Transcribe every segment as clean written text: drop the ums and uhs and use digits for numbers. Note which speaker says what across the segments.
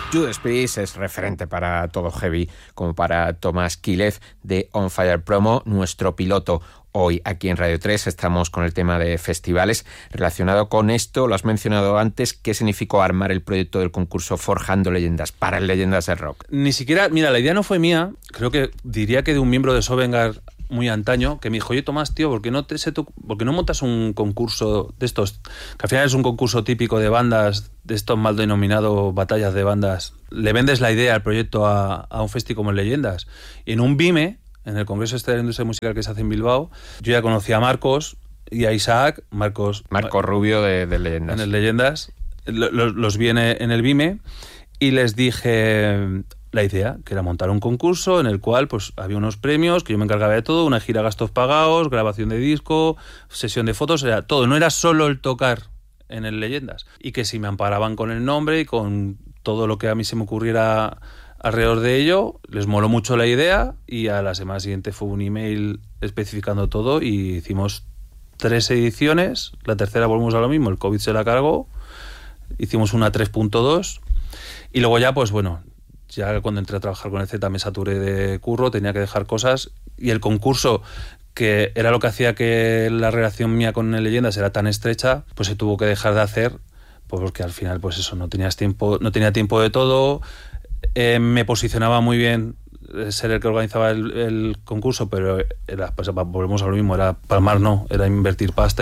Speaker 1: Judas Priest es referente para todo heavy, como para Tomás Quílez de On Fire Promo, nuestro piloto. Hoy aquí en Radio 3 estamos con el tema de festivales. Relacionado con esto, lo has mencionado antes, ¿qué significó armar el proyecto del concurso Forjando Leyendas para Leyendas del Rock?
Speaker 2: Ni siquiera, mira, la idea no fue mía, creo que diría que de un miembro de Sovengar muy antaño, que me dijo, oye Tomás, tío, ¿por qué no montas un concurso de estos? Que al final es un concurso típico de bandas, de estos mal denominados batallas de bandas. Le vendes la idea al proyecto a un festi como Leyendas. Y en un BIME, en el Congreso de la Industria Musical que se hace en Bilbao, yo ya conocí a Marcos y a Isaac. Marcos
Speaker 1: Rubio de Leyendas.
Speaker 2: En el Leyendas. Los vi en el BIME y les dije la idea, que era montar un concurso en el cual pues había unos premios, que yo me encargaba de todo, una gira a gastos pagados, grabación de disco, sesión de fotos, era todo. No era solo el tocar en el Leyendas. Y que si me amparaban con el nombre y con todo lo que a mí se me ocurriera alrededor de ello, les moló mucho la idea y a la semana siguiente fue un email especificando todo y hicimos 3 ediciones, la tercera volvimos a lo mismo, el COVID se la cargó, hicimos una 3.2 y luego ya pues bueno, ya cuando entré a trabajar con el Z me saturé de curro, tenía que dejar cosas y el concurso, que era lo que hacía que la relación mía con el Leyendas era tan estrecha, pues se tuvo que dejar de hacer, pues porque al final pues eso, no tenía tiempo de todo. Me posicionaba muy bien ser el que organizaba el concurso, pero era, pues, volvemos a lo mismo, era palmar no, era invertir pasta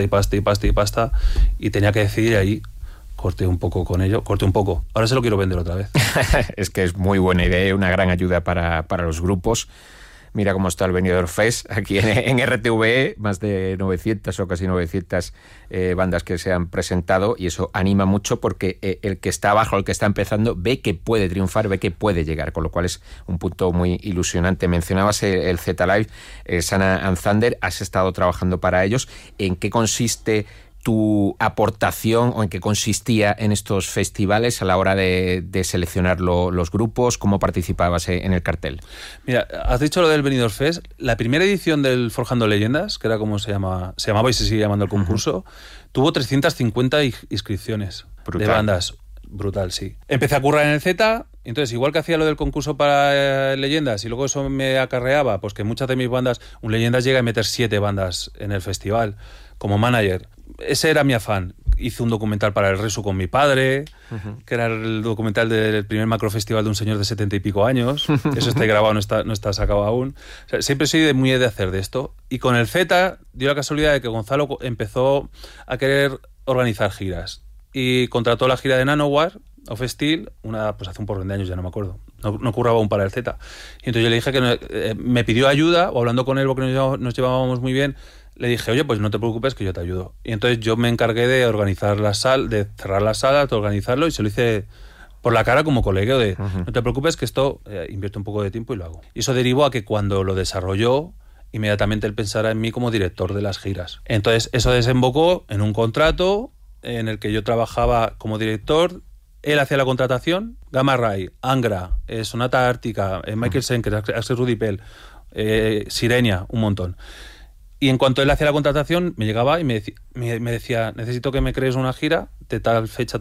Speaker 2: y tenía que decidir ahí. Corté un poco. Ahora se lo quiero vender otra vez.
Speaker 1: Es que es muy buena idea y una gran ayuda para los grupos. Mira cómo está el Benidorm Fest aquí en RTVE, más de 900 o casi 900 bandas que se han presentado y eso anima mucho porque el que está abajo, el que está empezando, ve que puede triunfar, ve que puede llegar, con lo cual es un punto muy ilusionante. Mencionabas el Z-Live, Sana and Thunder, has estado trabajando para ellos. ¿En qué consiste tu aportación o en qué consistía en estos festivales a la hora de seleccionar los grupos? ¿Cómo participabas en el cartel?
Speaker 2: Mira, has dicho lo del Benidorm Fest. La primera edición del Forjando Leyendas, que era como se llamaba y se sigue llamando el concurso, tuvo 350 inscripciones. Brutal. De bandas. Brutal, sí. Empecé a currar en el Z, entonces igual que hacía lo del concurso para Leyendas y luego eso me acarreaba, pues que muchas de mis bandas, un Leyendas llega a meter 7 bandas en el festival como manager. Ese era mi afán. Hice un documental para el Resu con mi padre, que era el documental del primer macrofestival de un señor de 70 y pico años. Eso está grabado, no está sacado aún. O sea, siempre soy muy de hacer de esto. Y con el Z dio la casualidad de que Gonzalo empezó a querer organizar giras. Y contrató la gira de Nanowar of Steel, pues hace un porrón de años, ya no me acuerdo. No curraba aún para el Z. Y entonces yo le dije que me pidió ayuda, o hablando con él porque nos llevábamos muy bien, le dije, oye, pues no te preocupes que yo te ayudo. Y entonces yo me encargué de organizar de cerrar la sala, de organizarlo, y se lo hice por la cara como colegio de, no te preocupes que esto invierto un poco de tiempo y lo hago. Y eso derivó a que cuando lo desarrolló, inmediatamente él pensara en mí como director de las giras. Entonces eso desembocó en un contrato en el que yo trabajaba como director, él hacía la contratación, Gamma Ray, Angra, Sonata Ártica, Michael Schenker, Axel Rudipel, Sirenia, un montón. Y en cuanto él hacía la contratación, me llegaba y me decía, necesito que me crees una gira de tal fecha,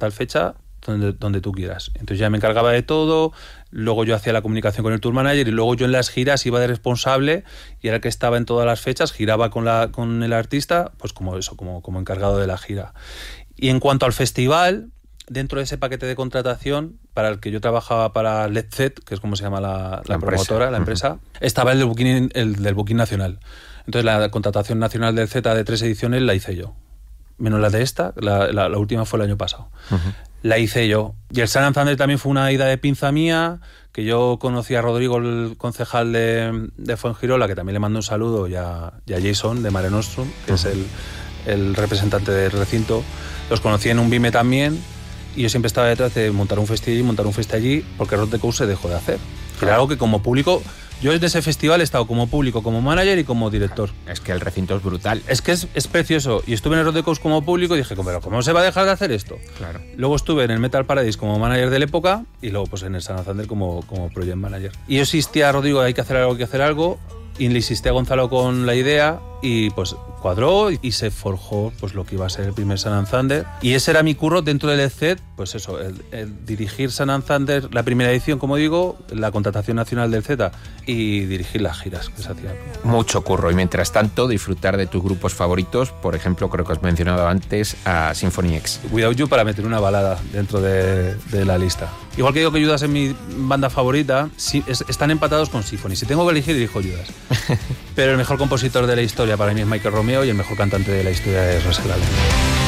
Speaker 2: donde tú quieras. Entonces ya me encargaba de todo, luego yo hacía la comunicación con el tour manager y luego yo en las giras iba de responsable y era el que estaba en todas las fechas, giraba con el artista, pues como encargado de la gira. Y en cuanto al festival, dentro de ese paquete de contratación para el que yo trabajaba para Let's Set, que es como se llama la promotora, la empresa, estaba el del Booking Nacional. Entonces la contratación nacional del Z de 3 ediciones la hice yo. Menos la de esta, la última fue el año pasado. La hice yo. Y el Sana and Thunder también fue una ida de pinza mía, que yo conocí a Rodrigo, el concejal de Fuengirola, que también le mando un saludo, y a Jason de Mare Nostrum, que es el representante del recinto. Los conocí en un BIME también, y yo siempre estaba detrás de montar un festi allí, porque Road the Coast se dejó de hacer. Era algo que como público... Yo desde ese festival he estado como público, como manager y como director.
Speaker 1: Es que el recinto es brutal.
Speaker 2: Es que es precioso. Y estuve en el Road the Coast como público y dije, pero ¿cómo se va a dejar de hacer esto?
Speaker 1: Claro.
Speaker 2: Luego estuve en el Metal Paradise como manager de la época y luego pues en el Sana and Thunder como project manager. Y yo insistí a Rodrigo, hay que hacer algo. Y le insistí a Gonzalo con la idea y pues cuadró y se forjó pues lo que iba a ser el primer Sun and Thunder. Y ese era mi curro dentro del EZ, pues eso, el dirigir Sun and Thunder, la primera edición, como digo, la contratación nacional del Z y dirigir las giras que se hacían.
Speaker 1: Mucho curro, y mientras tanto disfrutar de tus grupos favoritos, por ejemplo, creo que has mencionado antes a Symphony X.
Speaker 2: Without You para meter una balada dentro de la lista. Igual que digo que Judas es mi banda favorita, sí, están empatados con Symphony. Si tengo que elegir, elijo Judas. Pero el mejor compositor de la historia para mí es Michael Romeo y el mejor cantante de la historia es Russell Allen.